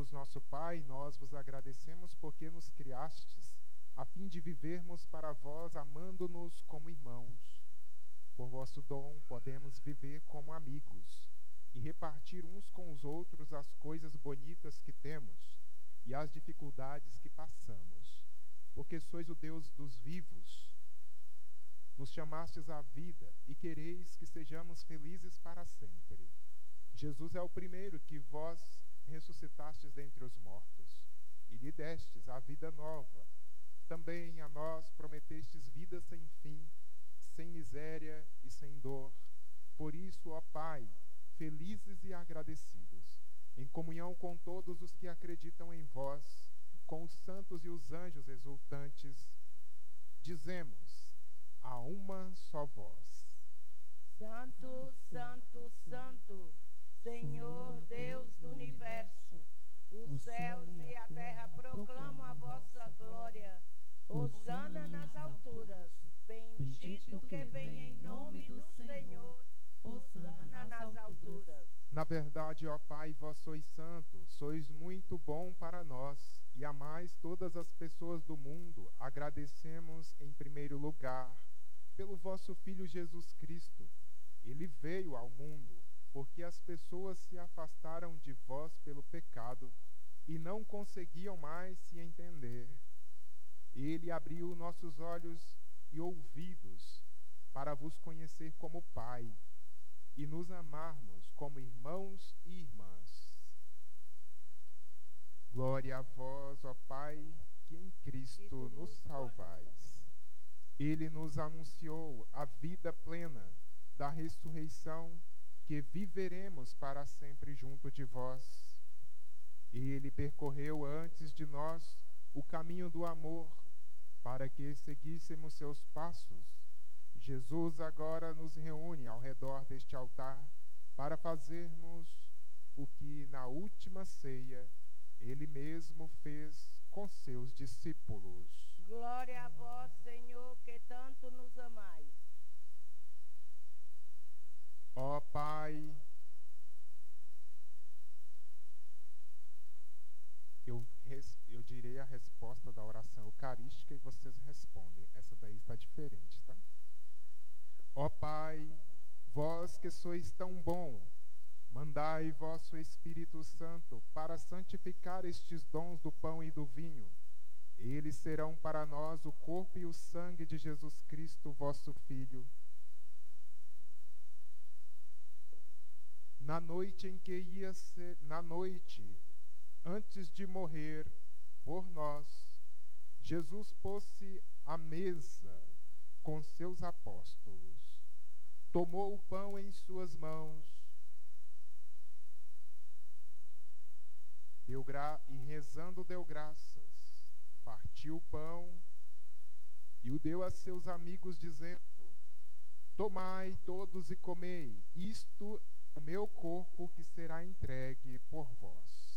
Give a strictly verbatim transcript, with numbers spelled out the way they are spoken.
Deus nosso Pai, nós vos agradecemos porque nos criastes, a fim de vivermos para vós, amando-nos como irmãos. Por vosso dom, podemos viver como amigos e repartir uns com os outros as coisas bonitas que temos e as dificuldades que passamos, porque sois o Deus dos vivos. Nos chamastes à vida e quereis que sejamos felizes para sempre. Jesus é o primeiro que vós ressuscitastes dentre os mortos e lhe destes a vida nova. Também a nós prometestes vida sem fim, sem miséria e sem dor. Por isso, ó Pai, felizes e agradecidos, em comunhão com todos os que acreditam em vós, com os santos e os anjos exultantes, dizemos a uma só voz: Santo, Santo, Santo, Senhor Deus do universo, os céus e a terra proclamam a vossa glória. Hosana nas alturas, bendito que vem em nome do Senhor. Hosana nas alturas. Na verdade, ó Pai, vós sois santo, sois muito bom para nós, e a mais todas as pessoas do mundo agradecemos em primeiro lugar pelo vosso Filho Jesus Cristo. Ele veio ao mundo porque as pessoas se afastaram de vós pelo pecado e não conseguiam mais se entender. Ele abriu nossos olhos e ouvidos para vos conhecer como Pai e nos amarmos como irmãos e irmãs. Glória a vós, ó Pai, que em Cristo nos salvais. Ele nos anunciou a vida plena da ressurreição, que viveremos para sempre junto de vós. Ele percorreu antes de nós o caminho do amor, para que seguíssemos seus passos. Jesus agora nos reúne ao redor deste altar para fazermos o que na última ceia ele mesmo fez com seus discípulos. Glória a vós, Senhor, que tanto nos amais. Ó Pai, eu, res, eu direi a resposta da oração eucarística e vocês respondem. Essa daí está diferente, tá? Ó Pai, vós que sois tão bom, mandai vosso Espírito Santo para santificar estes dons do pão e do vinho. Eles serão para nós o corpo e o sangue de Jesus Cristo, vosso Filho. Na noite em que ia ser, na noite, antes de morrer por nós, Jesus pôs-se à mesa com seus apóstolos, tomou o pão em suas mãos, deu gra... e rezando deu graças, partiu o pão e o deu a seus amigos, dizendo: tomai todos e comei, isto é o meu corpo que será entregue por vós.